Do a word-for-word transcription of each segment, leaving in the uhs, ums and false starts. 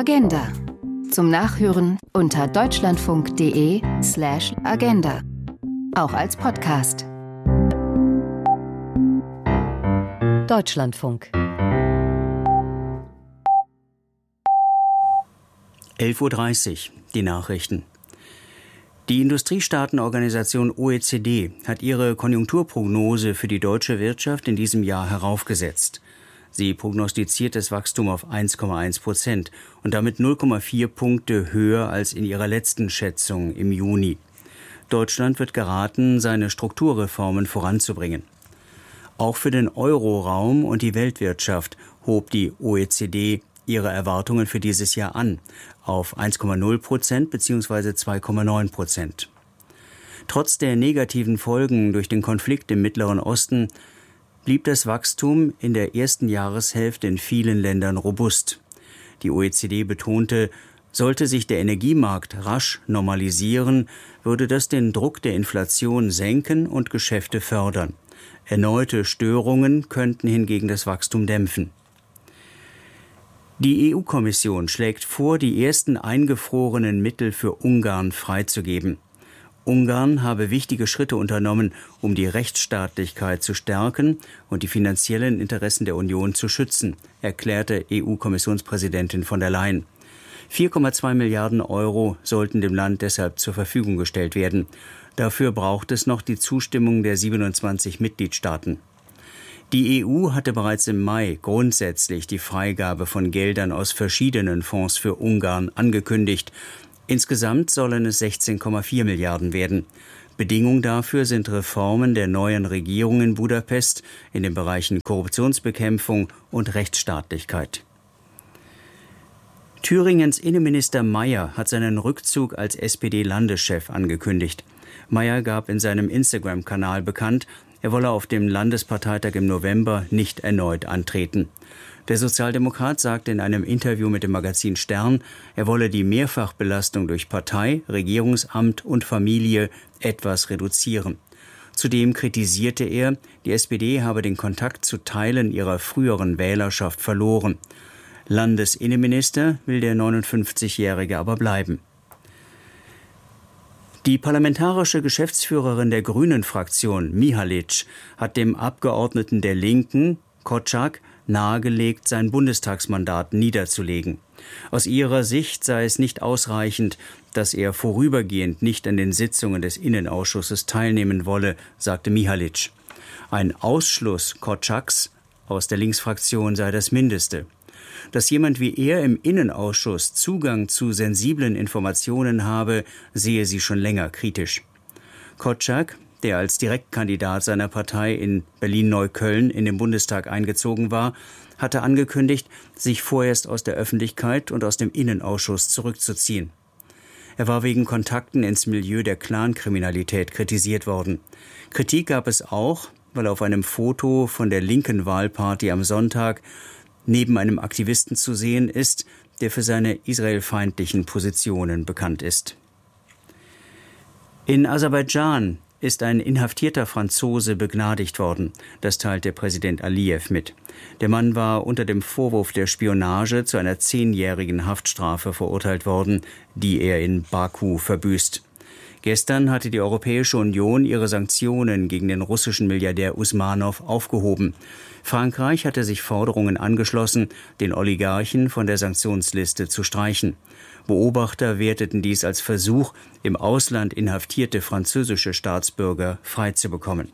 Agenda. Zum Nachhören unter deutschlandfunk.de slash Agenda. Auch als Podcast. Deutschlandfunk. elf Uhr dreißig, die Nachrichten. Die Industriestaatenorganisation O E C D hat ihre Konjunkturprognose für die deutsche Wirtschaft in diesem Jahr heraufgesetzt. Sie prognostiziert das Wachstum auf eins Komma eins Prozent und damit null Komma vier Punkte höher als in ihrer letzten Schätzung im Juni. Deutschland wird geraten, seine Strukturreformen voranzubringen. Auch für den Euroraum und die Weltwirtschaft hob die O E C D ihre Erwartungen für dieses Jahr an, auf eins Komma null Prozent bzw. zwei Komma neun Prozent. Trotz der negativen Folgen durch den Konflikt im Mittleren Osten blieb das Wachstum in der ersten Jahreshälfte in vielen Ländern robust. Die O E C D betonte, sollte sich der Energiemarkt rasch normalisieren, würde das den Druck der Inflation senken und Geschäfte fördern. Erneute Störungen könnten hingegen das Wachstum dämpfen. Die E U-Kommission schlägt vor, die ersten eingefrorenen Mittel für Ungarn freizugeben. Ungarn habe wichtige Schritte unternommen, um die Rechtsstaatlichkeit zu stärken und die finanziellen Interessen der Union zu schützen, erklärte E U-Kommissionspräsidentin von der Leyen. vier Komma zwei Milliarden Euro sollten dem Land deshalb zur Verfügung gestellt werden. Dafür braucht es noch die Zustimmung der siebenundzwanzig Mitgliedstaaten. Die E U hatte bereits im Mai grundsätzlich die Freigabe von Geldern aus verschiedenen Fonds für Ungarn angekündigt. Insgesamt sollen es sechzehn Komma vier Milliarden werden. Bedingung dafür sind Reformen der neuen Regierung in Budapest in den Bereichen Korruptionsbekämpfung und Rechtsstaatlichkeit. Thüringens Innenminister Mayer hat seinen Rückzug als S P D-Landeschef angekündigt. Mayer gab in seinem Instagram-Kanal bekannt, er wolle auf dem Landesparteitag im November nicht erneut antreten. Der Sozialdemokrat sagte in einem Interview mit dem Magazin Stern, er wolle die Mehrfachbelastung durch Partei, Regierungsamt und Familie etwas reduzieren. Zudem kritisierte er, die S P D habe den Kontakt zu Teilen ihrer früheren Wählerschaft verloren. Landesinnenminister will der neunundfünfzigjährige aber bleiben. Die parlamentarische Geschäftsführerin der Grünen-Fraktion, Mihalic, hat dem Abgeordneten der Linken, Kotschak, nahegelegt, sein Bundestagsmandat niederzulegen. Aus ihrer Sicht sei es nicht ausreichend, dass er vorübergehend nicht an den Sitzungen des Innenausschusses teilnehmen wolle, sagte Mihalic. Ein Ausschluss Kotschaks aus der Linksfraktion sei das Mindeste. Dass jemand wie er im Innenausschuss Zugang zu sensiblen Informationen habe, sehe sie schon länger kritisch. Kotschak, der als Direktkandidat seiner Partei in Berlin-Neukölln in den Bundestag eingezogen war, hatte angekündigt, sich vorerst aus der Öffentlichkeit und aus dem Innenausschuss zurückzuziehen. Er war wegen Kontakten ins Milieu der Clankriminalität kritisiert worden. Kritik gab es auch, weil auf einem Foto von der linken Wahlparty am Sonntag neben einem Aktivisten zu sehen ist, der für seine israelfeindlichen Positionen bekannt ist. In Aserbaidschan ist ein inhaftierter Franzose begnadigt worden. Das teilte Präsident Aliyev mit. Der Mann war unter dem Vorwurf der Spionage zu einer zehnjährigen Haftstrafe verurteilt worden, die er in Baku verbüßt. Gestern hatte die Europäische Union ihre Sanktionen gegen den russischen Milliardär Usmanow aufgehoben. Frankreich hatte sich Forderungen angeschlossen, den Oligarchen von der Sanktionsliste zu streichen. Beobachter werteten dies als Versuch, im Ausland inhaftierte französische Staatsbürger freizubekommen.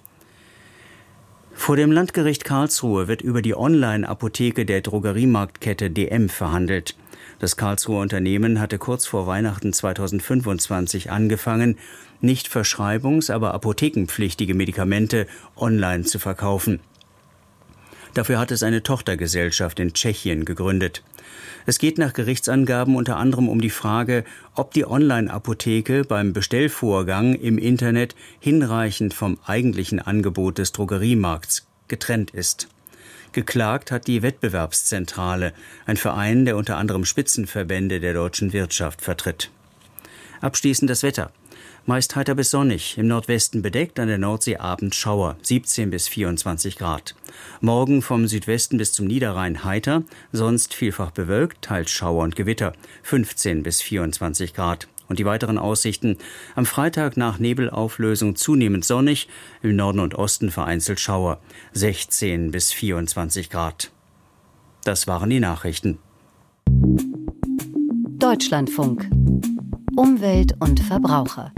Vor dem Landgericht Karlsruhe wird über die Online-Apotheke der Drogeriemarktkette D M verhandelt. Das Karlsruher Unternehmen hatte kurz vor Weihnachten zweitausendfünfundzwanzig angefangen, nicht verschreibungs-, aber apothekenpflichtige Medikamente online zu verkaufen. Dafür hat es eine Tochtergesellschaft in Tschechien gegründet. Es geht nach Gerichtsangaben unter anderem um die Frage, ob die Online-Apotheke beim Bestellvorgang im Internet hinreichend vom eigentlichen Angebot des Drogeriemarkts getrennt ist. Geklagt hat die Wettbewerbszentrale, ein Verein, der unter anderem Spitzenverbände der deutschen Wirtschaft vertritt. Abschließend das Wetter. Meist heiter bis sonnig, im Nordwesten bedeckt, an der Nordsee abends Schauer, siebzehn bis vierundzwanzig Grad. Morgen vom Südwesten bis zum Niederrhein heiter, sonst vielfach bewölkt, teils Schauer und Gewitter, fünfzehn bis vierundzwanzig Grad. Und die weiteren Aussichten: am Freitag nach Nebelauflösung zunehmend sonnig, im Norden und Osten vereinzelt Schauer, sechzehn bis vierundzwanzig Grad. Das waren die Nachrichten. Deutschlandfunk. Umwelt und Verbraucher.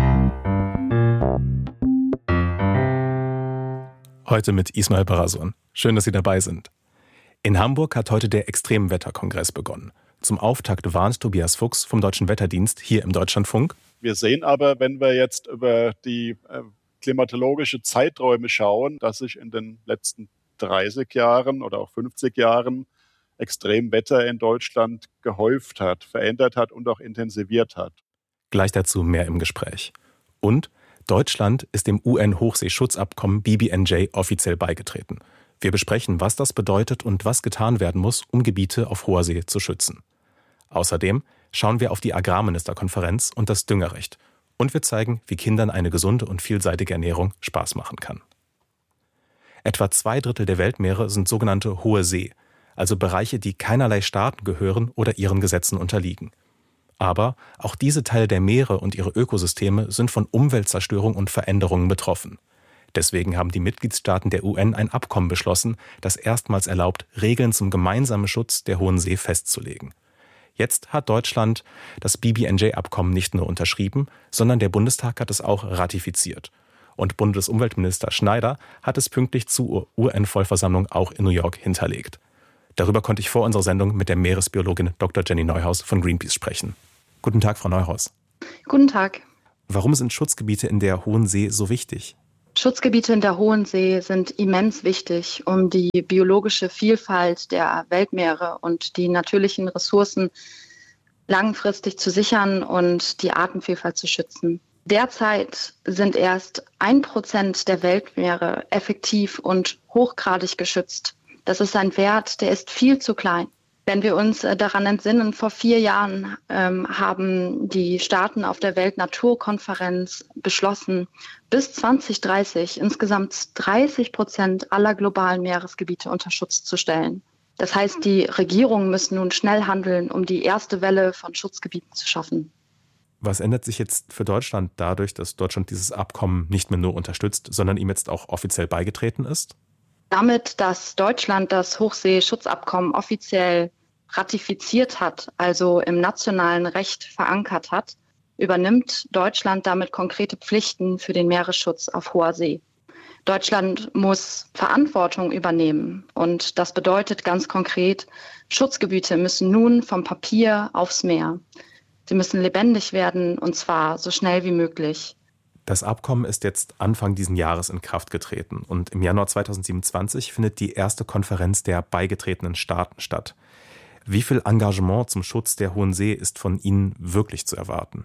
Heute mit Ismail Barason. Schön, dass Sie dabei sind. In Hamburg hat heute der Extremwetterkongress begonnen. Zum Auftakt warnt Tobias Fuchs vom Deutschen Wetterdienst hier im Deutschlandfunk. Wir sehen aber, wenn wir jetzt über die äh, klimatologische Zeiträume schauen, dass sich in den letzten dreißig Jahren oder auch fünfzig Jahren Extremwetter in Deutschland gehäuft hat, verändert hat und auch intensiviert hat. Gleich dazu mehr im Gespräch. Und Deutschland ist dem U N-Hochseeschutzabkommen B B N J offiziell beigetreten. Wir besprechen, was das bedeutet und was getan werden muss, um Gebiete auf hoher See zu schützen. Außerdem schauen wir auf die Agrarministerkonferenz und das Düngerrecht. Und wir zeigen, wie Kindern eine gesunde und vielseitige Ernährung Spaß machen kann. Etwa zwei Drittel der Weltmeere sind sogenannte Hohe See, also Bereiche, die keinerlei Staaten gehören oder ihren Gesetzen unterliegen. Aber auch diese Teile der Meere und ihre Ökosysteme sind von Umweltzerstörung und Veränderungen betroffen. Deswegen haben die Mitgliedstaaten der U N ein Abkommen beschlossen, das erstmals erlaubt, Regeln zum gemeinsamen Schutz der Hohen See festzulegen. Jetzt hat Deutschland das B B N J-Abkommen nicht nur unterschrieben, sondern der Bundestag hat es auch ratifiziert. Und Bundesumweltminister Schneider hat es pünktlich zur U N-Vollversammlung auch in New York hinterlegt. Darüber konnte ich vor unserer Sendung mit der Meeresbiologin Doktor Jenny Neuhaus von Greenpeace sprechen. Guten Tag, Frau Neuhaus. Guten Tag. Warum sind Schutzgebiete in der Hohen See so wichtig? Schutzgebiete in der Hohen See sind immens wichtig, um die biologische Vielfalt der Weltmeere und die natürlichen Ressourcen langfristig zu sichern und die Artenvielfalt zu schützen. Derzeit sind erst ein Prozent der Weltmeere effektiv und hochgradig geschützt. Das ist ein Wert, der ist viel zu klein. Wenn wir uns daran entsinnen, vor vier Jahren ähm, haben die Staaten auf der Weltnaturkonferenz beschlossen, bis zwanzig dreißig insgesamt dreißig Prozent aller globalen Meeresgebiete unter Schutz zu stellen. Das heißt, die Regierungen müssen nun schnell handeln, um die erste Welle von Schutzgebieten zu schaffen. Was ändert sich jetzt für Deutschland dadurch, dass Deutschland dieses Abkommen nicht mehr nur unterstützt, sondern ihm jetzt auch offiziell beigetreten ist? Damit, dass Deutschland das Hochseeschutzabkommen offiziell ratifiziert hat, also im nationalen Recht verankert hat, übernimmt Deutschland damit konkrete Pflichten für den Meeresschutz auf hoher See. Deutschland muss Verantwortung übernehmen und das bedeutet ganz konkret, Schutzgebiete müssen nun vom Papier aufs Meer. Sie müssen lebendig werden und zwar so schnell wie möglich. Das Abkommen ist jetzt Anfang diesen Jahres in Kraft getreten und im Januar zweitausendsiebenundzwanzig findet die erste Konferenz der beigetretenen Staaten statt. Wie viel Engagement zum Schutz der Hohen See ist von Ihnen wirklich zu erwarten?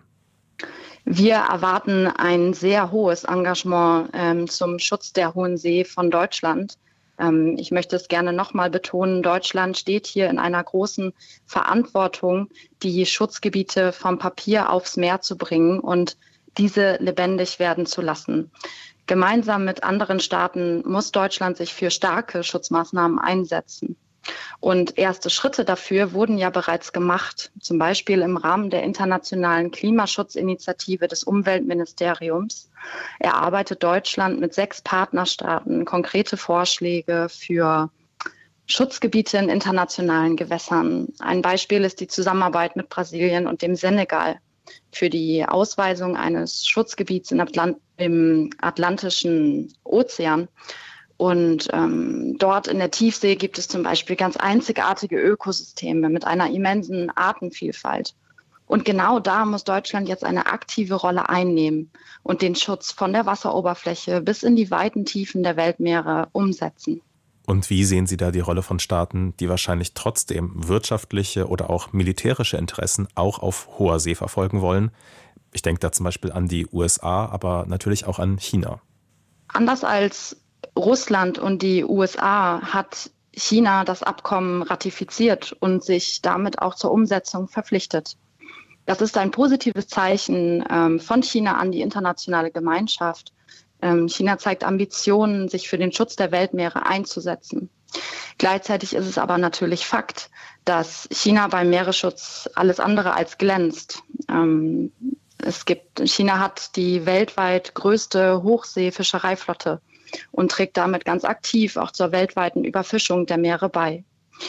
Wir erwarten ein sehr hohes Engagement ähm, zum Schutz der Hohen See von Deutschland. Ähm, ich möchte es gerne nochmal betonen, Deutschland steht hier in einer großen Verantwortung, die Schutzgebiete vom Papier aufs Meer zu bringen und diese lebendig werden zu lassen. Gemeinsam mit anderen Staaten muss Deutschland sich für starke Schutzmaßnahmen einsetzen. Und erste Schritte dafür wurden ja bereits gemacht, zum Beispiel im Rahmen der internationalen Klimaschutzinitiative des Umweltministeriums erarbeitet Deutschland mit sechs Partnerstaaten konkrete Vorschläge für Schutzgebiete in internationalen Gewässern. Ein Beispiel ist die Zusammenarbeit mit Brasilien und dem Senegal für die Ausweisung eines Schutzgebiets in Atlant- im Atlantischen Ozean. Und ähm, dort in der Tiefsee gibt es zum Beispiel ganz einzigartige Ökosysteme mit einer immensen Artenvielfalt. Und genau da muss Deutschland jetzt eine aktive Rolle einnehmen und den Schutz von der Wasseroberfläche bis in die weiten Tiefen der Weltmeere umsetzen. Und wie sehen Sie da die Rolle von Staaten, die wahrscheinlich trotzdem wirtschaftliche oder auch militärische Interessen auch auf hoher See verfolgen wollen? Ich denke da zum Beispiel an die U S A, aber natürlich auch an China. Anders als Russland und die U S A hat China das Abkommen ratifiziert und sich damit auch zur Umsetzung verpflichtet. Das ist ein positives Zeichen ähm, von China an die internationale Gemeinschaft. Ähm, China zeigt Ambitionen, sich für den Schutz der Weltmeere einzusetzen. Gleichzeitig ist es aber natürlich Fakt, dass China beim Meeresschutz alles andere als glänzt. Ähm, es gibt, China hat die weltweit größte Hochseefischereiflotte und trägt damit ganz aktiv auch zur weltweiten Überfischung der Meere bei.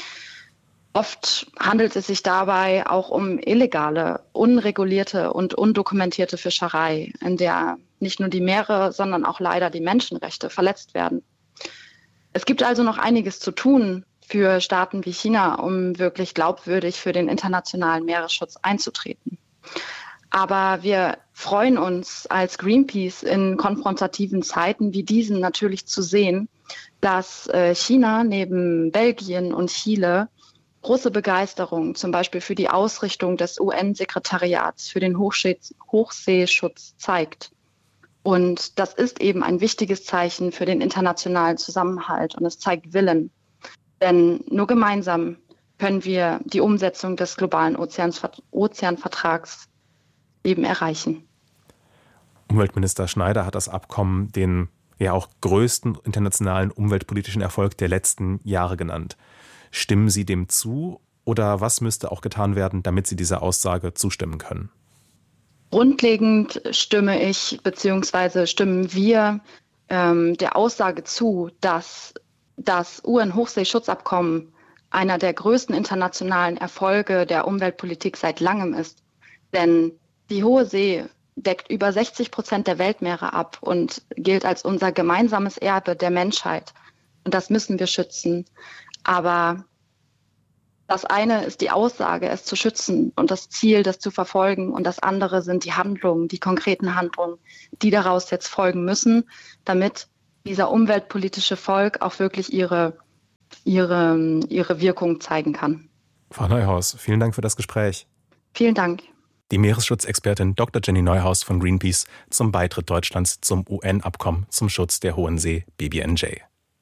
Oft handelt es sich dabei auch um illegale, unregulierte und undokumentierte Fischerei, in der nicht nur die Meere, sondern auch leider die Menschenrechte verletzt werden. Es gibt also noch einiges zu tun für Staaten wie China, um wirklich glaubwürdig für den internationalen Meeresschutz einzutreten. Aber wir freuen uns als Greenpeace in konfrontativen Zeiten wie diesen natürlich zu sehen, dass China neben Belgien und Chile große Begeisterung zum Beispiel für die Ausrichtung des U N-Sekretariats für den Hochsee- Hochseeschutz zeigt. Und das ist eben ein wichtiges Zeichen für den internationalen Zusammenhalt und es zeigt Willen. Denn nur gemeinsam können wir die Umsetzung des globalen Ozeansver- Ozeanvertrags eben erreichen. Umweltminister Schneider hat das Abkommen den ja auch größten internationalen umweltpolitischen Erfolg der letzten Jahre genannt. Stimmen Sie dem zu oder was müsste auch getan werden, damit Sie dieser Aussage zustimmen können? Grundlegend stimme ich bzw. stimmen wir ähm, der Aussage zu, dass das U N-Hochseeschutzabkommen einer der größten internationalen Erfolge der Umweltpolitik seit langem ist. Denn die Hohe See deckt über sechzig Prozent der Weltmeere ab und gilt als unser gemeinsames Erbe der Menschheit. Und das müssen wir schützen. Aber das eine ist die Aussage, es zu schützen und das Ziel, das zu verfolgen. Und das andere sind die Handlungen, die konkreten Handlungen, die daraus jetzt folgen müssen, damit dieser umweltpolitische Erfolg auch wirklich ihre, ihre, ihre Wirkung zeigen kann. Frau Neuhaus, vielen Dank für das Gespräch. Vielen Dank. Die Meeresschutzexpertin Doktor Jenny Neuhaus von Greenpeace zum Beitritt Deutschlands zum U N-Abkommen zum Schutz der Hohen See B B N J.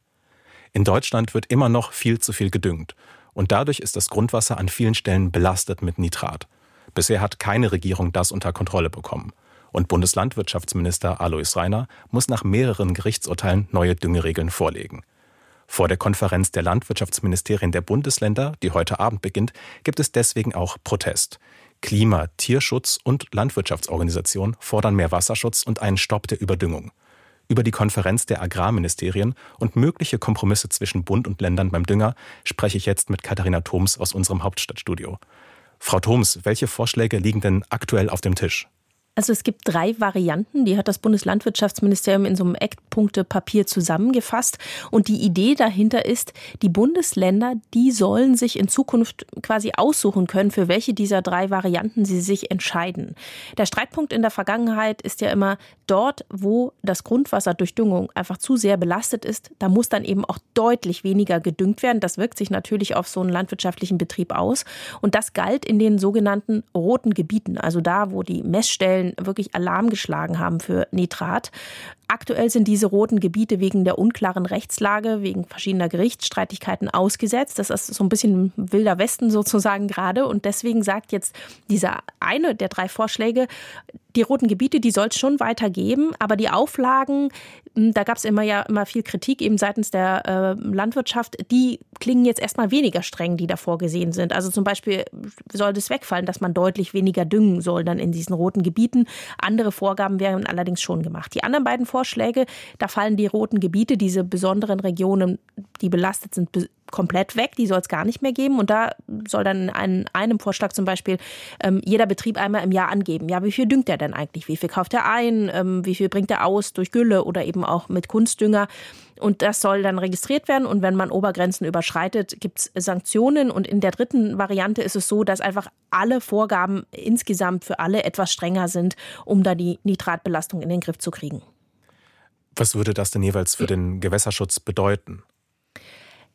In Deutschland wird immer noch viel zu viel gedüngt. Und dadurch ist das Grundwasser an vielen Stellen belastet mit Nitrat. Bisher hat keine Regierung das unter Kontrolle bekommen. Und Bundeslandwirtschaftsminister Alois Rainer muss nach mehreren Gerichtsurteilen neue Düngeregeln vorlegen. Vor der Konferenz der Landwirtschaftsministerien der Bundesländer, die heute Abend beginnt, gibt es deswegen auch Protest. Klima-, Tierschutz- und Landwirtschaftsorganisationen fordern mehr Wasserschutz und einen Stopp der Überdüngung. Über die Konferenz der Agrarministerien und mögliche Kompromisse zwischen Bund und Ländern beim Dünger spreche ich jetzt mit Katharina Thoms aus unserem Hauptstadtstudio. Frau Thoms, welche Vorschläge liegen denn aktuell auf dem Tisch? Also es gibt drei Varianten, die hat das Bundeslandwirtschaftsministerium in so einem Eckpunktepapier zusammengefasst. Und die Idee dahinter ist, die Bundesländer, die sollen sich in Zukunft quasi aussuchen können, für welche dieser drei Varianten sie sich entscheiden. Der Streitpunkt in der Vergangenheit ist ja immer, dort, wo das Grundwasser durch Düngung einfach zu sehr belastet ist, da muss dann eben auch deutlich weniger gedüngt werden. Das wirkt sich natürlich auf so einen landwirtschaftlichen Betrieb aus. Und das galt in den sogenannten roten Gebieten, also da, wo die Messstellen wirklich Alarm geschlagen haben für Nitrat. Aktuell sind diese roten Gebiete wegen der unklaren Rechtslage, wegen verschiedener Gerichtsstreitigkeiten ausgesetzt. Das ist so ein bisschen wilder Westen sozusagen gerade. Und deswegen sagt jetzt dieser eine der drei Vorschläge, die roten Gebiete, die soll es schon weiter geben, aber die Auflagen, da gab es immer ja immer viel Kritik eben seitens der äh, Landwirtschaft, die klingen jetzt erstmal weniger streng, die da vorgesehen sind. Also zum Beispiel soll das wegfallen, dass man deutlich weniger düngen soll dann in diesen roten Gebieten. Andere Vorgaben wären allerdings schon gemacht. Die anderen beiden Vorschläge, da fallen die roten Gebiete, diese besonderen Regionen, die belastet sind, be- komplett weg, die soll es gar nicht mehr geben. Und da soll dann in einem, einem Vorschlag zum Beispiel ähm, jeder Betrieb einmal im Jahr angeben, ja, wie viel düngt er denn eigentlich? Wie viel kauft er ein? Ähm, wie viel bringt er aus durch Gülle oder eben auch mit Kunstdünger? Und das soll dann registriert werden. Und wenn man Obergrenzen überschreitet, gibt es Sanktionen. Und in der dritten Variante ist es so, dass einfach alle Vorgaben insgesamt für alle etwas strenger sind, um da die Nitratbelastung in den Griff zu kriegen. Was würde das denn jeweils für den Gewässerschutz bedeuten?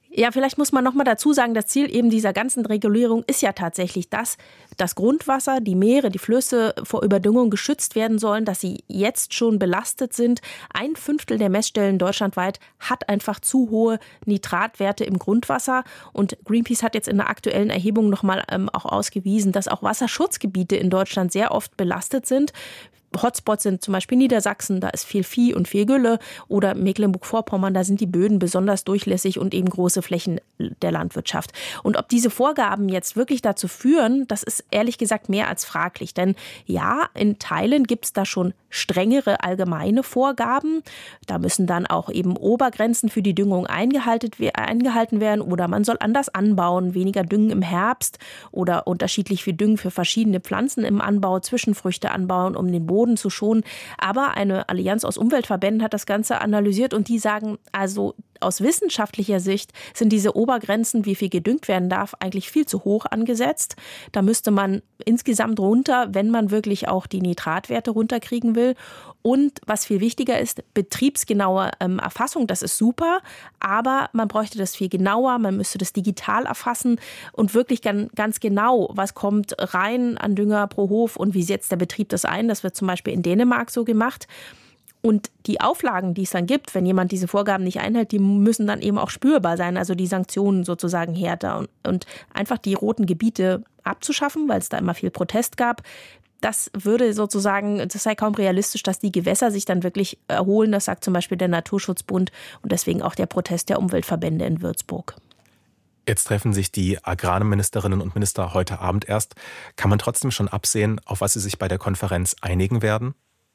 Ja, vielleicht muss man noch mal dazu sagen, das Ziel eben dieser ganzen Regulierung ist ja tatsächlich, dass das Grundwasser, die Meere, die Flüsse vor Überdüngung geschützt werden sollen, dass sie jetzt schon belastet sind. Ein Fünftel der Messstellen deutschlandweit hat einfach zu hohe Nitratwerte im Grundwasser. Und Greenpeace hat jetzt in der aktuellen Erhebung noch mal ähm, auch ausgewiesen, dass auch Wasserschutzgebiete in Deutschland sehr oft belastet sind. Hotspots sind zum Beispiel Niedersachsen, da ist viel Vieh und viel Gülle, oder Mecklenburg-Vorpommern, da sind die Böden besonders durchlässig und eben große Flächen der Landwirtschaft. Und ob diese Vorgaben jetzt wirklich dazu führen, das ist ehrlich gesagt mehr als fraglich. Denn ja, in Teilen gibt es da schon strengere allgemeine Vorgaben. Da müssen dann auch eben Obergrenzen für die Düngung eingehalten werden, oder man soll anders anbauen, weniger düngen im Herbst oder unterschiedlich viel düngen für verschiedene Pflanzen im Anbau, Zwischenfrüchte anbauen, um den Boden zu schonen. Aber eine Allianz aus Umweltverbänden hat das Ganze analysiert und die sagen, also aus wissenschaftlicher Sicht sind diese Obergrenzen, wie viel gedüngt werden darf, eigentlich viel zu hoch angesetzt. Da müsste man insgesamt runter, wenn man wirklich auch die Nitratwerte runterkriegen will. Und was viel wichtiger ist, betriebsgenaue ähm, Erfassung, das ist super, aber man bräuchte das viel genauer, man müsste das digital erfassen und wirklich ganz, ganz genau, was kommt rein an Dünger pro Hof und wie setzt der Betrieb das ein. Das wird zum Beispiel in Dänemark so gemacht. Und die Auflagen, die es dann gibt, wenn jemand diese Vorgaben nicht einhält, die müssen dann eben auch spürbar sein, also die Sanktionen sozusagen härter. Und, und einfach die roten Gebiete abzuschaffen, weil es da immer viel Protest gab, das würde sozusagen, das sei kaum realistisch, dass die Gewässer sich dann wirklich erholen. Das sagt zum Beispiel der Naturschutzbund und deswegen auch der Protest der Umweltverbände in Würzburg. Jetzt treffen sich die Agrarministerinnen und Minister heute Abend erst. Kann man trotzdem schon absehen, auf was sie sich bei der Konferenz einigen werden?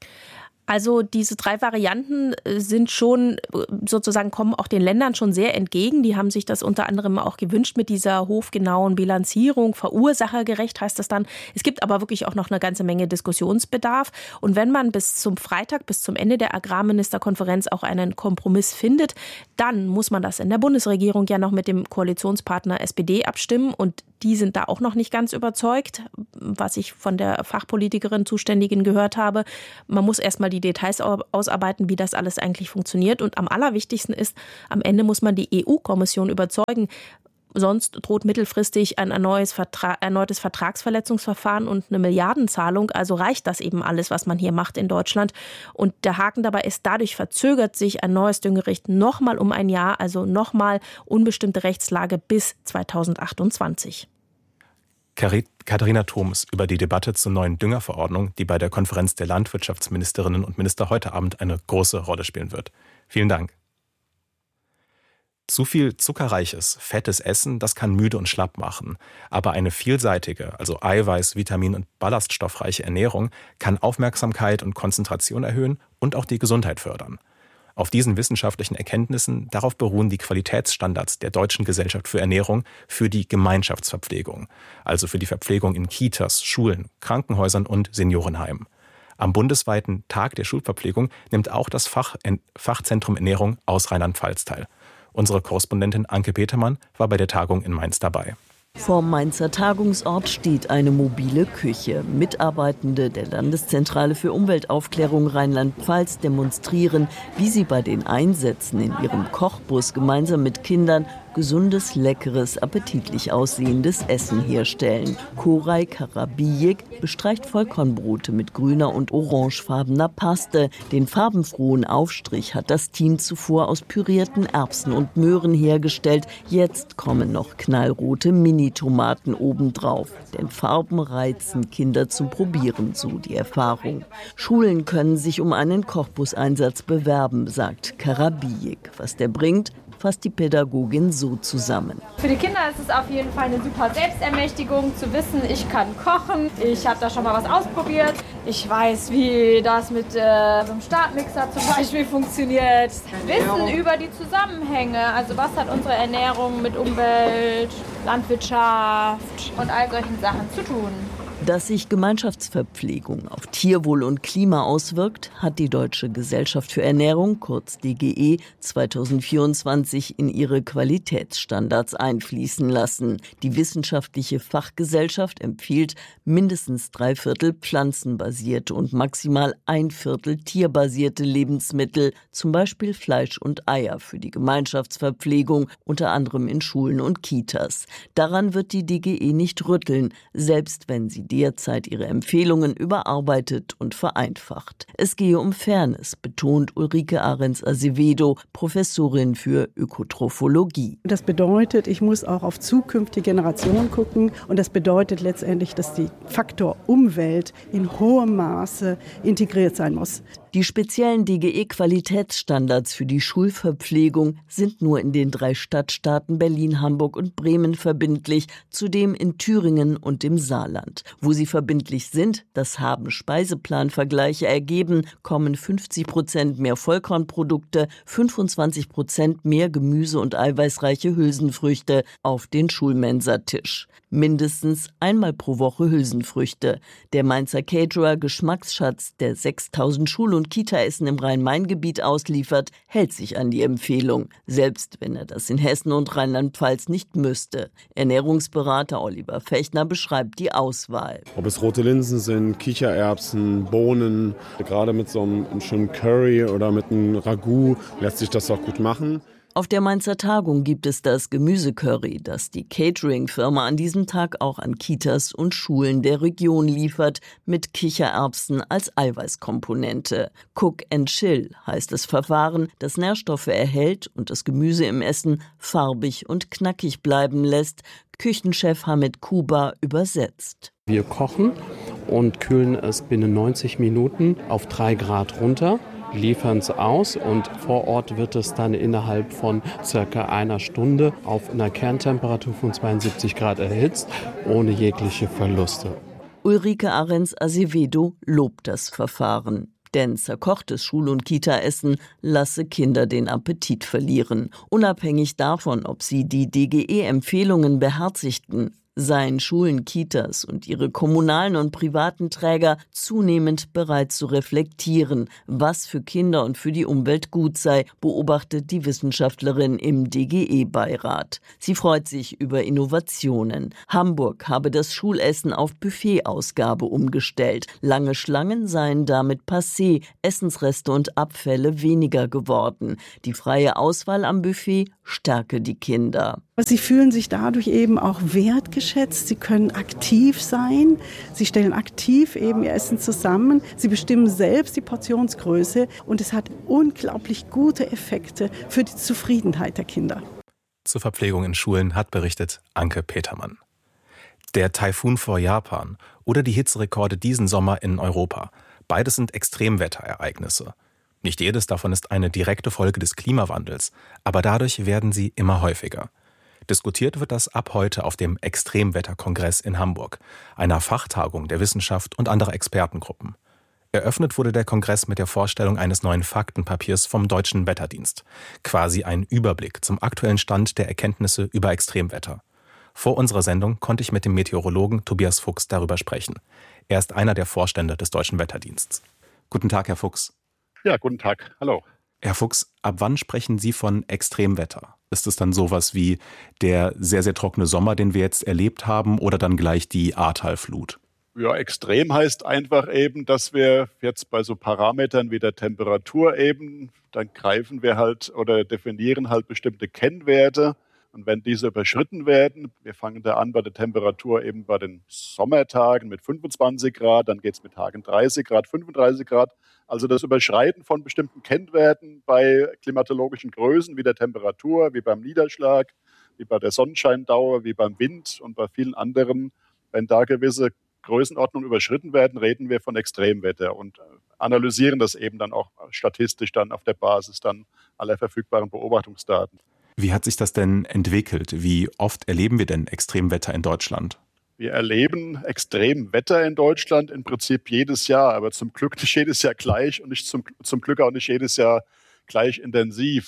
Also diese drei Varianten sind schon sozusagen, kommen auch den Ländern schon sehr entgegen. Die haben sich das unter anderem auch gewünscht mit dieser hofgenauen Bilanzierung. Verursachergerecht heißt das dann. Es gibt aber wirklich auch noch eine ganze Menge Diskussionsbedarf. Und wenn man bis zum Freitag, bis zum Ende der Agrarministerkonferenz auch einen Kompromiss findet, dann muss man das in der Bundesregierung ja noch mit dem Koalitionspartner S P D abstimmen. Und die sind da auch noch nicht ganz überzeugt, was ich von der Fachpolitikerin Zuständigen gehört habe. Man muss erstmal die Details ausarbeiten, wie das alles eigentlich funktioniert. Und am allerwichtigsten ist, am Ende muss man die E U-Kommission überzeugen. Sonst droht mittelfristig ein erneutes, Vertra- erneutes Vertragsverletzungsverfahren und eine Milliardenzahlung. Also reicht das eben alles, was man hier macht in Deutschland. Und der Haken dabei ist, dadurch verzögert sich ein neues Dünggericht nochmal um ein Jahr, also nochmal unbestimmte Rechtslage bis zweitausendachtundzwanzig. Katharina Thoms über die Debatte zur neuen Düngerverordnung, die bei der Konferenz der Landwirtschaftsministerinnen und Minister heute Abend eine große Rolle spielen wird. Vielen Dank. Zu viel zuckerreiches, fettes Essen, das kann müde und schlapp machen. Aber eine vielseitige, also eiweiß-, vitamin- und ballaststoffreiche Ernährung kann Aufmerksamkeit und Konzentration erhöhen und auch die Gesundheit fördern. Auf diesen wissenschaftlichen Erkenntnissen, darauf beruhen die Qualitätsstandards der Deutschen Gesellschaft für Ernährung für die Gemeinschaftsverpflegung, also für die Verpflegung in Kitas, Schulen, Krankenhäusern und Seniorenheimen. Am bundesweiten Tag der Schulverpflegung nimmt auch das Fach, Fachzentrum Ernährung aus Rheinland-Pfalz teil. Unsere Korrespondentin Anke Petermann war bei der Tagung in Mainz dabei. Vorm Mainzer Tagungsort steht eine mobile Küche. Mitarbeitende der Landeszentrale für Umweltaufklärung Rheinland-Pfalz demonstrieren, wie sie bei den Einsätzen in ihrem Kochbus gemeinsam mit Kindern gesundes, leckeres, appetitlich aussehendes Essen herstellen. Koray Karabiyek bestreicht Vollkornbrote mit grüner und orangefarbener Paste. Den farbenfrohen Aufstrich hat das Team zuvor aus pürierten Erbsen und Möhren hergestellt. Jetzt kommen noch knallrote Mini-Tomaten obendrauf. Denn Farben reizen Kinder zum Probieren, so die Erfahrung. Schulen können sich um einen Kochbuseinsatz bewerben, sagt Karabiyek. Was der bringt, fasst die Pädagogin so zusammen. Für die Kinder ist es auf jeden Fall eine super Selbstermächtigung, zu wissen, ich kann kochen. Ich habe da schon mal was ausprobiert. Ich weiß, wie das mit äh, so einem Stabmixer zum Beispiel funktioniert. Wissen über die Zusammenhänge, also was hat unsere Ernährung mit Umwelt, Landwirtschaft und all solchen Sachen zu tun. Dass sich Gemeinschaftsverpflegung auf Tierwohl und Klima auswirkt, hat die Deutsche Gesellschaft für Ernährung, kurz D G E, zweitausendvierundzwanzig in ihre Qualitätsstandards einfließen lassen. Die wissenschaftliche Fachgesellschaft empfiehlt mindestens drei Viertel pflanzenbasierte und maximal ein Viertel tierbasierte Lebensmittel, zum Beispiel Fleisch und Eier für die Gemeinschaftsverpflegung, unter anderem in Schulen und Kitas. Daran wird die D G E nicht rütteln, selbst wenn sie derzeit ihre Empfehlungen überarbeitet und vereinfacht. Es gehe um Fairness, betont Ulrike Ahrens-Azevedo, Professorin für Ökotrophologie. Das bedeutet, ich muss auch auf zukünftige Generationen gucken und das bedeutet letztendlich, dass die Faktor Umwelt in hohem Maße integriert sein muss. Die speziellen D G E-Qualitätsstandards für die Schulverpflegung sind nur in den drei Stadtstaaten Berlin, Hamburg und Bremen verbindlich, zudem in Thüringen und im Saarland. Wo sie verbindlich sind, das haben Speiseplanvergleiche ergeben, kommen fünfzig Prozent mehr Vollkornprodukte, fünfundzwanzig Prozent mehr Gemüse und eiweißreiche Hülsenfrüchte auf den Schulmensatisch. Mindestens einmal pro Woche Hülsenfrüchte. Der Mainzer Caterer Geschmacksschatz, der sechstausend Schul- und Kita-Essen im Rhein-Main-Gebiet ausliefert, hält sich an die Empfehlung, selbst wenn er das in Hessen und Rheinland-Pfalz nicht müsste. Ernährungsberater Oliver Fechner beschreibt die Auswahl. Ob es rote Linsen sind, Kichererbsen, Bohnen, gerade mit so einem schönen Curry oder mit einem Ragout lässt sich das auch gut machen. Auf der Mainzer Tagung gibt es das Gemüsecurry, das die Catering-Firma an diesem Tag auch an Kitas und Schulen der Region liefert, mit Kichererbsen als Eiweißkomponente. Cook and Chill heißt das Verfahren, das Nährstoffe erhält und das Gemüse im Essen farbig und knackig bleiben lässt. Küchenchef Hamid Kuba übersetzt. Wir kochen und kühlen es binnen neunzig Minuten auf drei Grad runter, liefern es aus und vor Ort wird es dann innerhalb von circa einer Stunde auf einer Kerntemperatur von zweiundsiebzig Grad erhitzt, ohne jegliche Verluste. Ulrike Ahrens-Azevedo lobt das Verfahren. Denn zerkochtes Schul- und Kita-Essen lasse Kinder den Appetit verlieren. Unabhängig davon, ob sie die D G E-Empfehlungen beherzigten, seien Schulen, Kitas und ihre kommunalen und privaten Träger zunehmend bereit zu reflektieren, was für Kinder und für die Umwelt gut sei, beobachtet die Wissenschaftlerin im D G E-Beirat. Sie freut sich über Innovationen. Hamburg habe das Schulessen auf Buffetausgabe umgestellt. Lange Schlangen seien damit passé, Essensreste und Abfälle weniger geworden. Die freie Auswahl am Buffet stärke die Kinder. Sie fühlen sich dadurch eben auch wertgeschätzt, sie können aktiv sein, sie stellen aktiv eben ihr Essen zusammen, sie bestimmen selbst die Portionsgröße und es hat unglaublich gute Effekte für die Zufriedenheit der Kinder. Zur Verpflegung in Schulen hat berichtet Anke Petermann. Der Taifun vor Japan oder die Hitzerekorde diesen Sommer in Europa, beides sind Extremwetterereignisse. Nicht jedes davon ist eine direkte Folge des Klimawandels, aber dadurch werden sie immer häufiger. Diskutiert wird das ab heute auf dem Extremwetterkongress in Hamburg, einer Fachtagung der Wissenschaft und anderer Expertengruppen. Eröffnet wurde der Kongress mit der Vorstellung eines neuen Faktenpapiers vom Deutschen Wetterdienst, quasi ein Überblick zum aktuellen Stand der Erkenntnisse über Extremwetter. Vor unserer Sendung konnte ich mit dem Meteorologen Tobias Fuchs darüber sprechen. Er ist einer der Vorstände des Deutschen Wetterdienstes. Guten Tag, Herr Fuchs. Ja, guten Tag. Hallo. Herr Fuchs, ab wann sprechen Sie von Extremwetter? Ist es dann sowas wie der sehr, sehr trockene Sommer, den wir jetzt erlebt haben, oder dann gleich die Ahrtalflut? Ja, extrem heißt einfach eben, dass wir jetzt bei so Parametern wie der Temperatur eben, dann greifen wir halt oder definieren halt bestimmte Kennwerte. Und wenn diese überschritten werden, wir fangen da an bei der Temperatur eben bei den Sommertagen mit fünfundzwanzig Grad, dann geht es mit Tagen dreißig Grad, fünfunddreißig Grad. Also das Überschreiten von bestimmten Kennwerten bei klimatologischen Größen wie der Temperatur, wie beim Niederschlag, wie bei der Sonnenscheindauer, wie beim Wind und bei vielen anderen. Wenn da gewisse Größenordnungen überschritten werden, reden wir von Extremwetter und analysieren das eben dann auch statistisch dann auf der Basis dann aller verfügbaren Beobachtungsdaten. Wie hat sich das denn entwickelt? Wie oft erleben wir denn Extremwetter in Deutschland? Wir erleben Extremwetter in Deutschland im Prinzip jedes Jahr, aber zum Glück nicht jedes Jahr gleich und nicht zum, zum Glück auch nicht jedes Jahr gleich intensiv.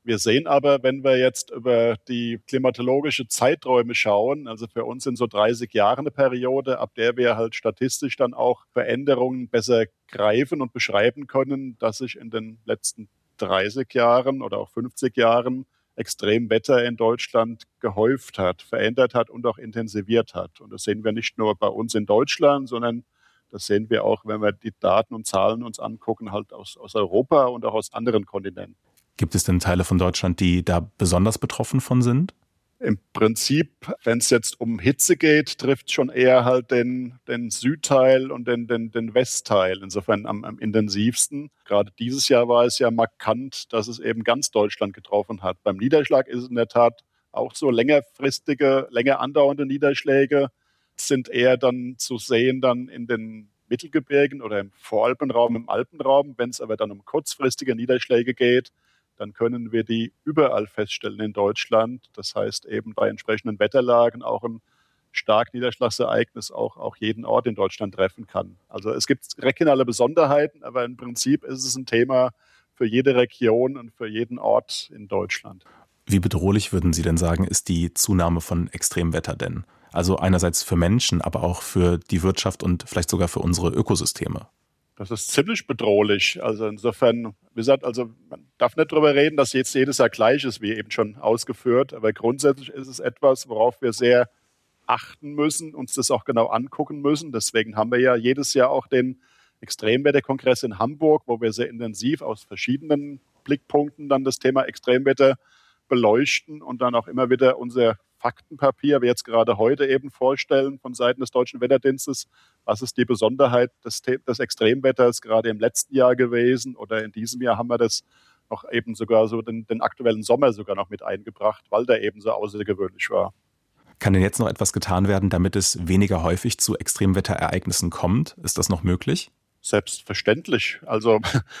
Wir sehen aber, wenn wir jetzt über die klimatologische Zeiträume schauen, also für uns sind so dreißig Jahre eine Periode, ab der wir halt statistisch dann auch Veränderungen besser greifen und beschreiben können, dass sich in den letzten dreißig Jahren oder auch fünfzig Jahren Extremwetter in Deutschland gehäuft hat, verändert hat und auch intensiviert hat. Und das sehen wir nicht nur bei uns in Deutschland, sondern das sehen wir auch, wenn wir die Daten und Zahlen uns angucken, halt aus, aus Europa und auch aus anderen Kontinenten. Gibt es denn Teile von Deutschland, die da besonders betroffen von sind? Im Prinzip, wenn es jetzt um Hitze geht, trifft schon eher halt den, den Südteil und den, den, den Westteil. Insofern am, am intensivsten. Gerade dieses Jahr war es ja markant, dass es eben ganz Deutschland getroffen hat. Beim Niederschlag ist es in der Tat auch so, längerfristige, länger andauernde Niederschläge sind eher dann zu sehen dann in den Mittelgebirgen oder im Voralpenraum, im Alpenraum. Wenn es aber dann um kurzfristige Niederschläge geht, dann können wir die überall feststellen in Deutschland. Das heißt eben bei entsprechenden Wetterlagen auch ein Starkniederschlagsereignis auch, auch jeden Ort in Deutschland treffen kann. Also es gibt regionale Besonderheiten, aber im Prinzip ist es ein Thema für jede Region und für jeden Ort in Deutschland. Wie bedrohlich würden Sie denn sagen, ist die Zunahme von Extremwetter denn? Also einerseits für Menschen, aber auch für die Wirtschaft und vielleicht sogar für unsere Ökosysteme. Das ist ziemlich bedrohlich. Also insofern, wie gesagt, also man darf nicht darüber reden, dass jetzt jedes Jahr gleich ist, wie eben schon ausgeführt. Aber grundsätzlich ist es etwas, worauf wir sehr achten müssen, uns das auch genau angucken müssen. Deswegen haben wir ja jedes Jahr auch den Extremwetterkongress in Hamburg, wo wir sehr intensiv aus verschiedenen Blickpunkten dann das Thema Extremwetter beleuchten und dann auch immer wieder unser Faktenpapier, wie jetzt gerade heute eben vorstellen von Seiten des Deutschen Wetterdienstes, was ist die Besonderheit des, des Extremwetters gerade im letzten Jahr gewesen oder in diesem Jahr haben wir das noch eben sogar so den, den aktuellen Sommer sogar noch mit eingebracht, weil der eben so außergewöhnlich war. Kann denn jetzt noch etwas getan werden, damit es weniger häufig zu Extremwetterereignissen kommt? Ist das noch möglich? Selbstverständlich. Also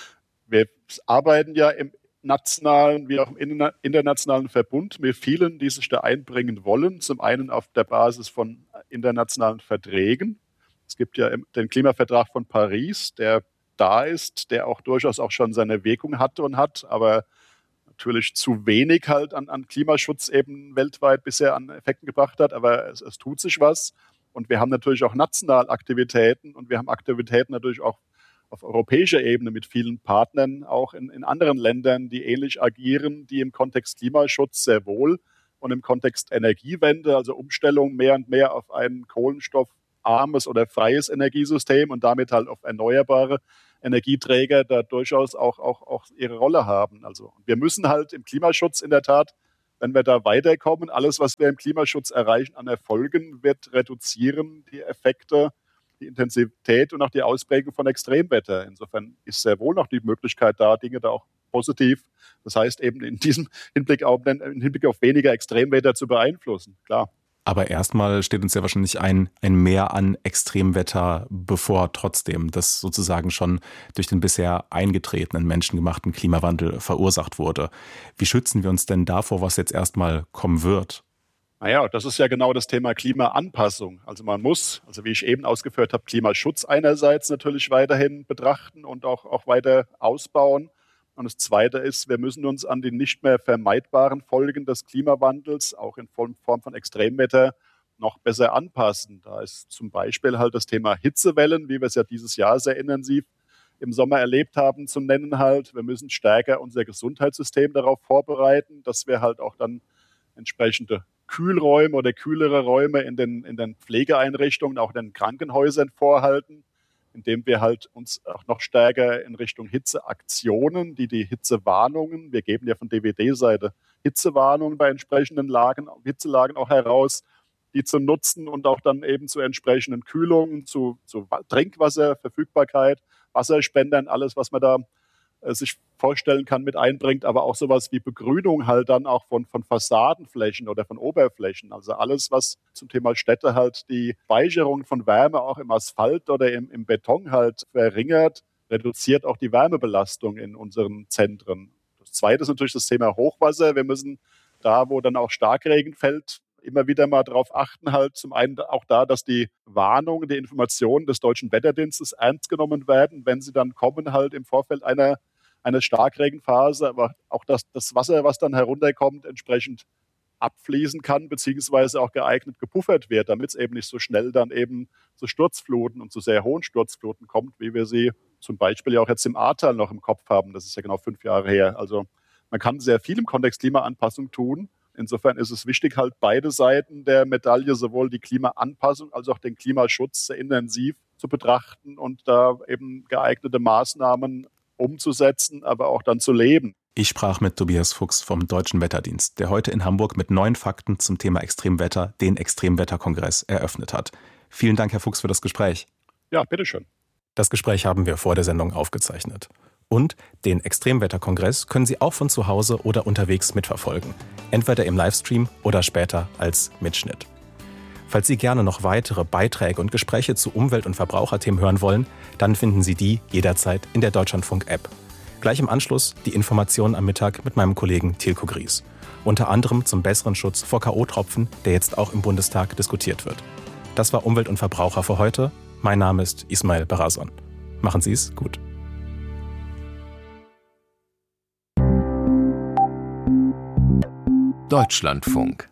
wir arbeiten ja im nationalen wie auch im internationalen Verbund mit vielen, die sich da einbringen wollen. Zum einen auf der Basis von internationalen Verträgen. Es gibt ja den Klimavertrag von Paris, der da ist, der auch durchaus auch schon seine Wirkung hatte und hat, aber natürlich zu wenig halt an, an Klimaschutz eben weltweit bisher an Effekten gebracht hat. Aber es, es tut sich was. Und wir haben natürlich auch national Aktivitäten und wir haben Aktivitäten natürlich auch auf europäischer Ebene mit vielen Partnern, auch in, in anderen Ländern, die ähnlich agieren, die im Kontext Klimaschutz sehr wohl und im Kontext Energiewende, also Umstellung mehr und mehr auf ein kohlenstoffarmes oder freies Energiesystem und damit halt auf erneuerbare Energieträger da durchaus auch, auch, auch ihre Rolle haben. Also wir müssen halt im Klimaschutz in der Tat, wenn wir da weiterkommen, alles, was wir im Klimaschutz erreichen an Erfolgen, wird reduzieren die Effekte, die Intensität und auch die Ausprägung von Extremwetter. Insofern ist sehr wohl noch die Möglichkeit da, Dinge da auch positiv, das heißt eben in diesem Hinblick auf, im Hinblick auf weniger Extremwetter zu beeinflussen, klar. Aber erstmal steht uns ja wahrscheinlich ein, ein Mehr an Extremwetter bevor trotzdem, das sozusagen schon durch den bisher eingetretenen menschengemachten Klimawandel verursacht wurde. Wie schützen wir uns denn davor, was jetzt erstmal kommen wird? Naja, das ist ja genau das Thema Klimaanpassung. Also man muss, also wie ich eben ausgeführt habe, Klimaschutz einerseits natürlich weiterhin betrachten und auch, auch weiter ausbauen. Und das Zweite ist, wir müssen uns an die nicht mehr vermeidbaren Folgen des Klimawandels, auch in Form von Extremwetter, noch besser anpassen. Da ist zum Beispiel halt das Thema Hitzewellen, wie wir es ja dieses Jahr sehr intensiv im Sommer erlebt haben, zu nennen halt. Wir müssen stärker unser Gesundheitssystem darauf vorbereiten, dass wir halt auch dann entsprechende Kühlräume oder kühlere Räume in den, in den Pflegeeinrichtungen, auch in den Krankenhäusern vorhalten, indem wir halt uns auch noch stärker in Richtung Hitzeaktionen, die die Hitzewarnungen, wir geben ja von D W D-Seite Hitzewarnungen bei entsprechenden Lagen, Hitzelagen auch heraus, die zu nutzen und auch dann eben zu entsprechenden Kühlungen, zu, zu Trinkwasserverfügbarkeit, Wasserspendern, alles, was man da sich vorstellen kann, mit einbringt, aber auch sowas wie Begrünung halt dann auch von, von Fassadenflächen oder von Oberflächen. Also alles, was zum Thema Städte halt die Speicherung von Wärme auch im Asphalt oder im, im Beton halt verringert, reduziert auch die Wärmebelastung in unseren Zentren. Das Zweite ist natürlich das Thema Hochwasser. Wir müssen da, wo dann auch Starkregen fällt, immer wieder mal darauf achten, halt zum einen auch da, dass die Warnungen, die Informationen des Deutschen Wetterdienstes ernst genommen werden, wenn sie dann kommen, halt im Vorfeld einer einer Starkregenphase, aber auch dass das Wasser, was dann herunterkommt, entsprechend abfließen kann, beziehungsweise auch geeignet gepuffert wird, damit es eben nicht so schnell dann eben zu Sturzfluten und zu sehr hohen Sturzfluten kommt, wie wir sie zum Beispiel ja auch jetzt im Ahrtal noch im Kopf haben. Das ist ja genau fünf Jahre her. Also man kann sehr viel im Kontext Klimaanpassung tun. Insofern ist es wichtig, halt beide Seiten der Medaille, sowohl die Klimaanpassung als auch den Klimaschutz sehr intensiv zu betrachten und da eben geeignete Maßnahmen umzusetzen, aber auch dann zu leben. Ich sprach mit Tobias Fuchs vom Deutschen Wetterdienst, der heute in Hamburg mit neuen Fakten zum Thema Extremwetter den Extremwetterkongress eröffnet hat. Vielen Dank, Herr Fuchs, für das Gespräch. Ja, bitteschön. Das Gespräch haben wir vor der Sendung aufgezeichnet. Und den Extremwetterkongress können Sie auch von zu Hause oder unterwegs mitverfolgen. Entweder im Livestream oder später als Mitschnitt. Falls Sie gerne noch weitere Beiträge und Gespräche zu Umwelt- und Verbraucherthemen hören wollen, dann finden Sie die jederzeit in der Deutschlandfunk-App. Gleich im Anschluss die Informationen am Mittag mit meinem Kollegen Tilko Gries. Unter anderem zum besseren Schutz vor K O-Tropfen, der jetzt auch im Bundestag diskutiert wird. Das war Umwelt und Verbraucher für heute. Mein Name ist Ismail Barason. Machen Sie es gut. Deutschlandfunk.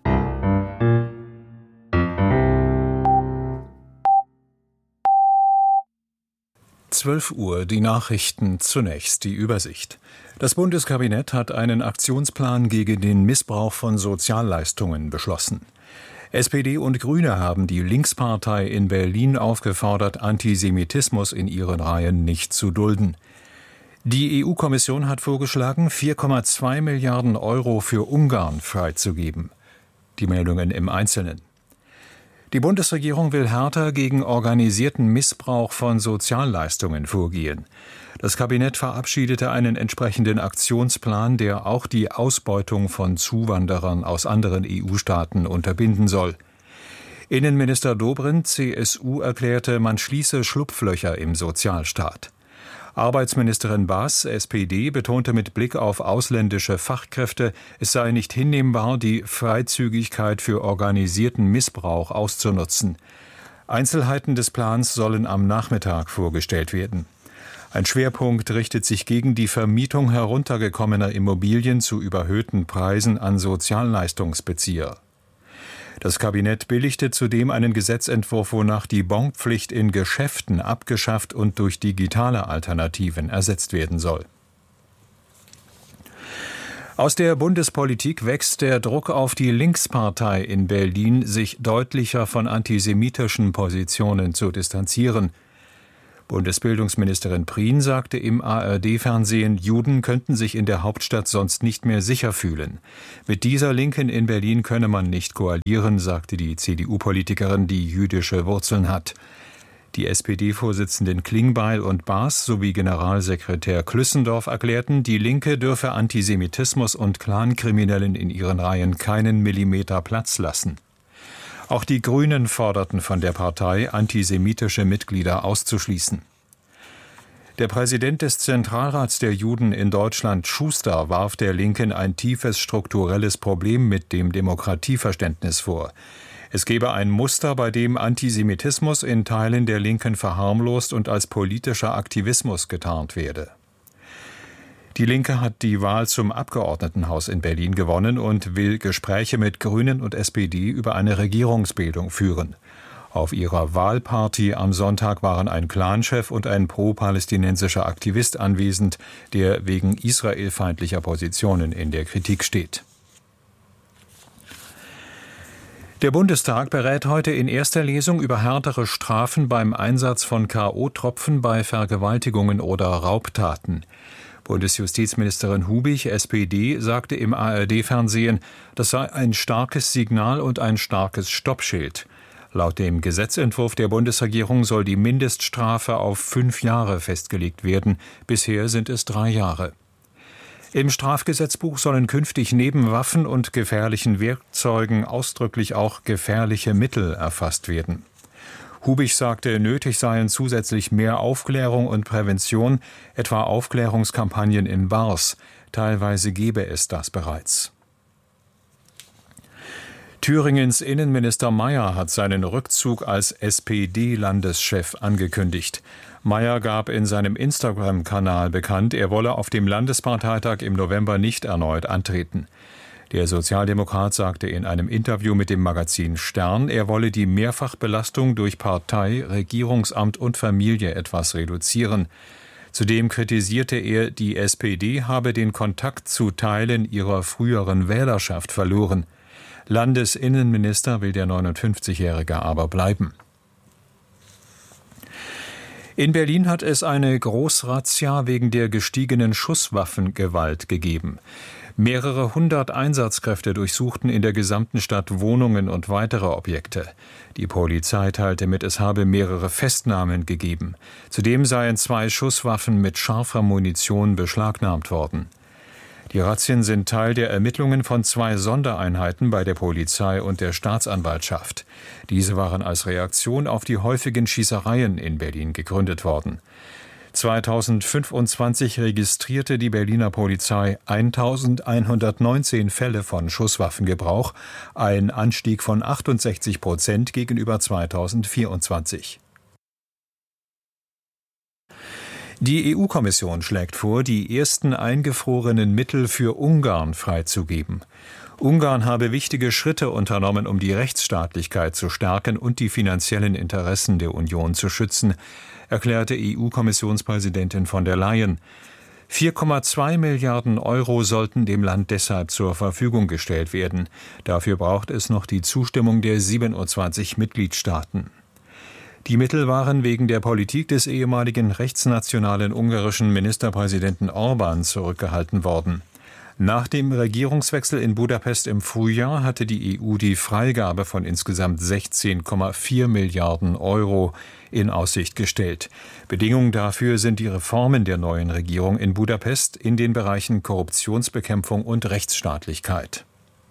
zwölf Uhr, die Nachrichten, zunächst die Übersicht. Das Bundeskabinett hat einen Aktionsplan gegen den Missbrauch von Sozialleistungen beschlossen. S P D und Grüne haben die Linkspartei in Berlin aufgefordert, Antisemitismus in ihren Reihen nicht zu dulden. Die E U-Kommission hat vorgeschlagen, vier Komma zwei Milliarden Euro für Ungarn freizugeben. Die Meldungen im Einzelnen. Die Bundesregierung will härter gegen organisierten Missbrauch von Sozialleistungen vorgehen. Das Kabinett verabschiedete einen entsprechenden Aktionsplan, der auch die Ausbeutung von Zuwanderern aus anderen E U-Staaten unterbinden soll. Innenminister Dobrindt, C S U, erklärte, man schließe Schlupflöcher im Sozialstaat. Arbeitsministerin Baas, S P D, betonte mit Blick auf ausländische Fachkräfte, es sei nicht hinnehmbar, die Freizügigkeit für organisierten Missbrauch auszunutzen. Einzelheiten des Plans sollen am Nachmittag vorgestellt werden. Ein Schwerpunkt richtet sich gegen die Vermietung heruntergekommener Immobilien zu überhöhten Preisen an Sozialleistungsbezieher. Das Kabinett billigte zudem einen Gesetzentwurf, wonach die Bonpflicht in Geschäften abgeschafft und durch digitale Alternativen ersetzt werden soll. Aus der Bundespolitik wächst der Druck auf die Linkspartei in Berlin, sich deutlicher von antisemitischen Positionen zu distanzieren. Bundesbildungsministerin Prien sagte im A R D-Fernsehen, Juden könnten sich in der Hauptstadt sonst nicht mehr sicher fühlen. Mit dieser Linken in Berlin könne man nicht koalieren, sagte die C D U-Politikerin, die jüdische Wurzeln hat. Die S P D-Vorsitzenden Klingbeil und Baas sowie Generalsekretär Klüssendorf erklärten, die Linke dürfe Antisemitismus und Clankriminellen in ihren Reihen keinen Millimeter Platz lassen. Auch die Grünen forderten von der Partei, antisemitische Mitglieder auszuschließen. Der Präsident des Zentralrats der Juden in Deutschland, Schuster, warf der Linken ein tiefes strukturelles Problem mit dem Demokratieverständnis vor. Es gebe ein Muster, bei dem Antisemitismus in Teilen der Linken verharmlost und als politischer Aktivismus getarnt werde. Die Linke hat die Wahl zum Abgeordnetenhaus in Berlin gewonnen und will Gespräche mit Grünen und S P D über eine Regierungsbildung führen. Auf ihrer Wahlparty am Sonntag waren ein Clanchef und ein pro-palästinensischer Aktivist anwesend, der wegen israelfeindlicher Positionen in der Kritik steht. Der Bundestag berät heute in erster Lesung über härtere Strafen beim Einsatz von K O-Tropfen bei Vergewaltigungen oder Raubtaten. Bundesjustizministerin Hubich, S P D, sagte im A R D-Fernsehen, das sei ein starkes Signal und ein starkes Stoppschild. Laut dem Gesetzentwurf der Bundesregierung soll die Mindeststrafe auf fünf Jahre festgelegt werden. Bisher sind es drei Jahre. Im Strafgesetzbuch sollen künftig neben Waffen und gefährlichen Werkzeugen ausdrücklich auch gefährliche Mittel erfasst werden. Hubich sagte, nötig seien zusätzlich mehr Aufklärung und Prävention, etwa Aufklärungskampagnen in Bars. Teilweise gebe es das bereits. Thüringens Innenminister Mayer hat seinen Rückzug als S P D-Landeschef angekündigt. Mayer gab in seinem Instagram-Kanal bekannt, er wolle auf dem Landesparteitag im November nicht erneut antreten. Der Sozialdemokrat sagte in einem Interview mit dem Magazin Stern, er wolle die Mehrfachbelastung durch Partei, Regierungsamt und Familie etwas reduzieren. Zudem kritisierte er, die S P D habe den Kontakt zu Teilen ihrer früheren Wählerschaft verloren. Landesinnenminister will der neunundfünfzigjährige aber bleiben. In Berlin hat es eine Großrazzia wegen der gestiegenen Schusswaffengewalt gegeben. Mehrere hundert Einsatzkräfte durchsuchten in der gesamten Stadt Wohnungen und weitere Objekte. Die Polizei teilte mit, es habe mehrere Festnahmen gegeben. Zudem seien zwei Schusswaffen mit scharfer Munition beschlagnahmt worden. Die Razzien sind Teil der Ermittlungen von zwei Sondereinheiten bei der Polizei und der Staatsanwaltschaft. Diese waren als Reaktion auf die häufigen Schießereien in Berlin gegründet worden. zweitausendfünfundzwanzig registrierte die Berliner Polizei eintausendeinhundertneunzehn Fälle von Schusswaffengebrauch, ein Anstieg von achtundsechzig Prozent gegenüber zweitausendvierundzwanzig. Die E U-Kommission schlägt vor, die ersten eingefrorenen Mittel für Ungarn freizugeben. Ungarn habe wichtige Schritte unternommen, um die Rechtsstaatlichkeit zu stärken und die finanziellen Interessen der Union zu schützen, erklärte E U-Kommissionspräsidentin von der Leyen. vier Komma zwei Milliarden Euro sollten dem Land deshalb zur Verfügung gestellt werden. Dafür braucht es noch die Zustimmung der siebenundzwanzig Mitgliedstaaten. Die Mittel waren wegen der Politik des ehemaligen rechtsnationalen ungarischen Ministerpräsidenten Orbán zurückgehalten worden. Nach dem Regierungswechsel in Budapest im Frühjahr hatte die E U die Freigabe von insgesamt sechzehn Komma vier Milliarden Euro in Aussicht gestellt. Bedingung dafür sind die Reformen der neuen Regierung in Budapest in den Bereichen Korruptionsbekämpfung und Rechtsstaatlichkeit.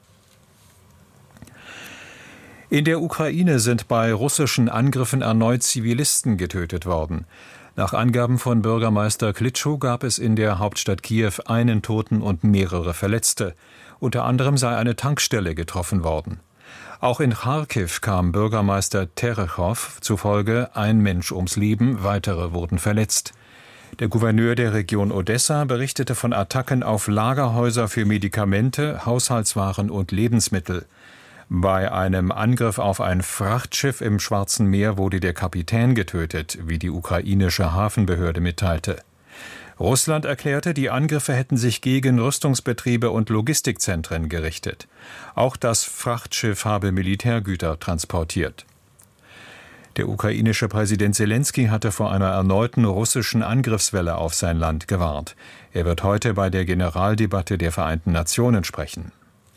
In der Ukraine sind bei russischen Angriffen erneut Zivilisten getötet worden. Nach Angaben von Bürgermeister Klitschko gab es in der Hauptstadt Kiew einen Toten und mehrere Verletzte. Unter anderem sei eine Tankstelle getroffen worden. Auch in Charkiw kam Bürgermeister Terechow zufolge ein Mensch ums Leben, weitere wurden verletzt. Der Gouverneur der Region Odessa berichtete von Attacken auf Lagerhäuser für Medikamente, Haushaltswaren und Lebensmittel. Bei einem Angriff auf ein Frachtschiff im Schwarzen Meer wurde der Kapitän getötet, wie die ukrainische Hafenbehörde mitteilte. Russland erklärte, die Angriffe hätten sich gegen Rüstungsbetriebe und Logistikzentren gerichtet. Auch das Frachtschiff habe Militärgüter transportiert. Der ukrainische Präsident Selenskyj hatte vor einer erneuten russischen Angriffswelle auf sein Land gewarnt. Er wird heute bei der Generaldebatte der Vereinten Nationen sprechen.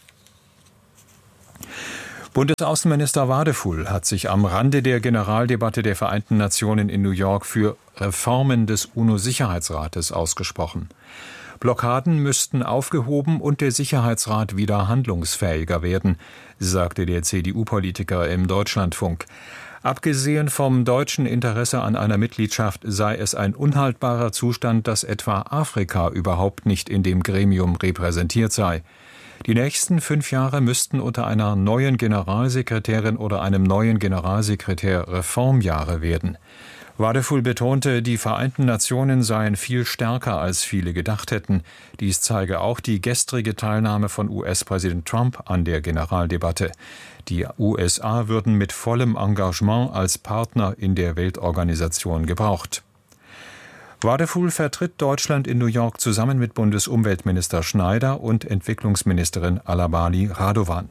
Bundesaußenminister Wadefuhl hat sich am Rande der Generaldebatte der Vereinten Nationen in New York für Reformen des UNO-Sicherheitsrates ausgesprochen. Blockaden müssten aufgehoben und der Sicherheitsrat wieder handlungsfähiger werden, sagte der C D U-Politiker im Deutschlandfunk. Abgesehen vom deutschen Interesse an einer Mitgliedschaft sei es ein unhaltbarer Zustand, dass etwa Afrika überhaupt nicht in dem Gremium repräsentiert sei. Die nächsten fünf Jahre müssten unter einer neuen Generalsekretärin oder einem neuen Generalsekretär Reformjahre werden. Wadefuhl betonte, die Vereinten Nationen seien viel stärker, als viele gedacht hätten. Dies zeige auch die gestrige Teilnahme von U S-Präsident Trump an der Generaldebatte. Die U S A würden mit vollem Engagement als Partner in der Weltorganisation gebraucht. Wadefuhl vertritt Deutschland in New York zusammen mit Bundesumweltminister Schneider und Entwicklungsministerin Alabali Radovan.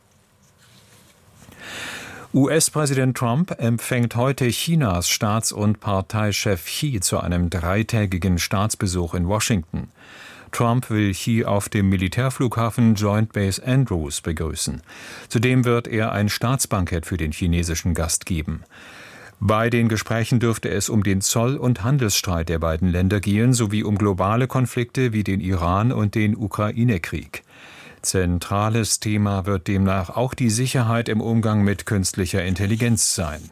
U S-Präsident Trump empfängt heute Chinas Staats- und Parteichef Xi zu einem dreitägigen Staatsbesuch in Washington. Trump will Xi auf dem Militärflughafen Joint Base Andrews begrüßen. Zudem wird er ein Staatsbankett für den chinesischen Gast geben. Bei den Gesprächen dürfte es um den Zoll- und Handelsstreit der beiden Länder gehen, sowie um globale Konflikte wie den Iran- und den Ukraine-Krieg. Zentrales Thema wird demnach auch die Sicherheit im Umgang mit künstlicher Intelligenz sein.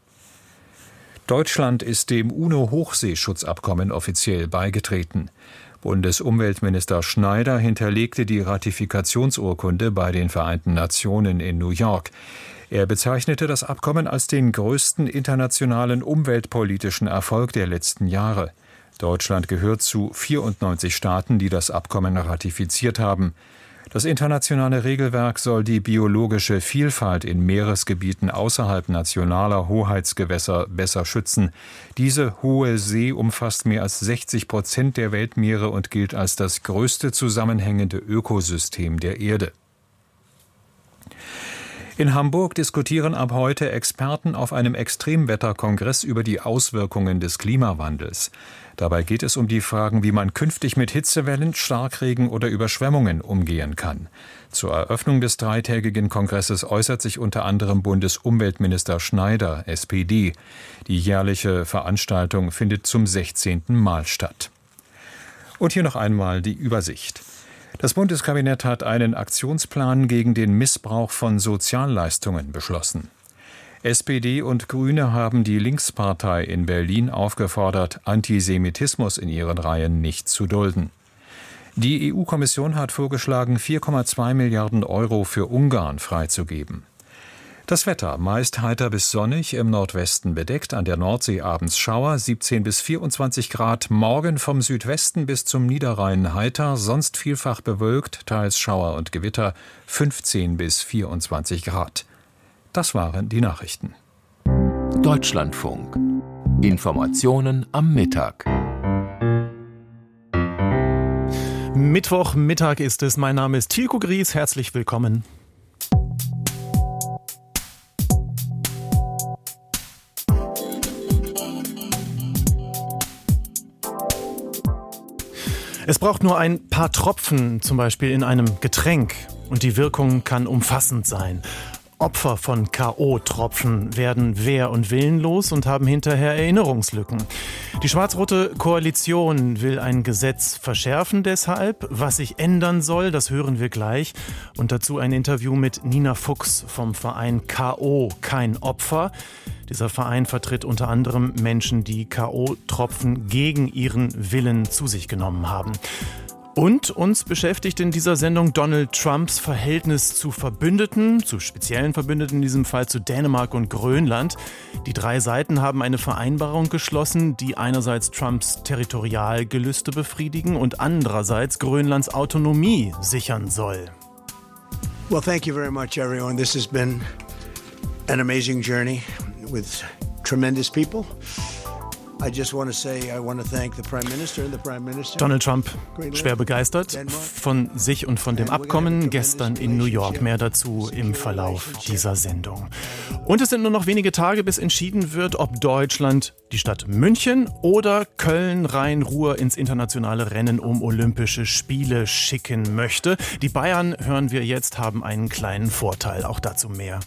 Deutschland ist dem UNO-Hochseeschutzabkommen offiziell beigetreten. Bundesumweltminister Schneider hinterlegte die Ratifikationsurkunde bei den Vereinten Nationen in New York. Er bezeichnete das Abkommen als den größten internationalen umweltpolitischen Erfolg der letzten Jahre. Deutschland gehört zu vierundneunzig Staaten, die das Abkommen ratifiziert haben. Das internationale Regelwerk soll die biologische Vielfalt in Meeresgebieten außerhalb nationaler Hoheitsgewässer besser schützen. Diese hohe See umfasst mehr als sechzig Prozent der Weltmeere und gilt als das größte zusammenhängende Ökosystem der Erde. In Hamburg diskutieren ab heute Experten auf einem Extremwetterkongress über die Auswirkungen des Klimawandels. Dabei geht es um die Fragen, wie man künftig mit Hitzewellen, Starkregen oder Überschwemmungen umgehen kann. Zur Eröffnung des dreitägigen Kongresses äußert sich unter anderem Bundesumweltminister Schneider, S P D. Die jährliche Veranstaltung findet zum sechzehnten Mal statt. Und hier noch einmal die Übersicht. Das Bundeskabinett hat einen Aktionsplan gegen den Missbrauch von Sozialleistungen beschlossen. S P D und Grüne haben die Linkspartei in Berlin aufgefordert, Antisemitismus in ihren Reihen nicht zu dulden. Die E U-Kommission hat vorgeschlagen, vier Komma zwei Milliarden Euro für Ungarn freizugeben. Das Wetter, meist heiter bis sonnig, im Nordwesten bedeckt, an der Nordsee abends Schauer, siebzehn bis vierundzwanzig Grad, morgen vom Südwesten bis zum Niederrhein heiter, sonst vielfach bewölkt, teils Schauer und Gewitter, fünfzehn bis vierundzwanzig Grad. Das waren die Nachrichten. Deutschlandfunk. Informationen am Mittag. Mittwochmittag ist es. Mein Name ist Tilko Gries. Herzlich willkommen. Es braucht nur ein paar Tropfen, zum Beispiel in einem Getränk, und die Wirkung kann umfassend sein. Opfer von K O-Tropfen werden wehr- und willenlos und haben hinterher Erinnerungslücken. Die schwarz-rote Koalition will ein Gesetz verschärfen deshalb. Was sich ändern soll, das hören wir gleich. Und dazu ein Interview mit Nina Fuchs vom Verein K O, kein Opfer. Dieser Verein vertritt unter anderem Menschen, die K O-Tropfen gegen ihren Willen zu sich genommen haben. Und uns beschäftigt in dieser Sendung Donald Trumps Verhältnis zu Verbündeten, zu speziellen Verbündeten, in diesem Fall zu Dänemark und Grönland. Die drei Seiten haben eine Vereinbarung geschlossen, die einerseits Trumps Territorialgelüste befriedigen und andererseits Grönlands Autonomie sichern soll. Well, thank you very much, everyone. This has been an amazing journey with tremendous people. Donald Trump schwer begeistert von sich und von dem Abkommen gestern in New York. Mehr dazu im Verlauf dieser Sendung. Und es sind nur noch wenige Tage, bis entschieden wird, ob Deutschland die Stadt München oder Köln, Rhein-Ruhr ins internationale Rennen um Olympische Spiele schicken möchte. Die Bayern, hören wir jetzt, haben einen kleinen Vorteil. Auch dazu mehr.